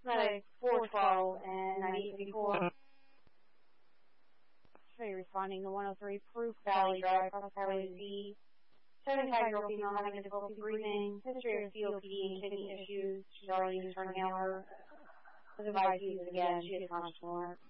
Paramedic 412 and 9854. Responding to 103 Proof Valley Drive, Cross Highway Z. 75-year-old female having difficulty breathing, history of COPD and kidney issues. She's already used her inhaler. Was advised to use it again. She is conscious.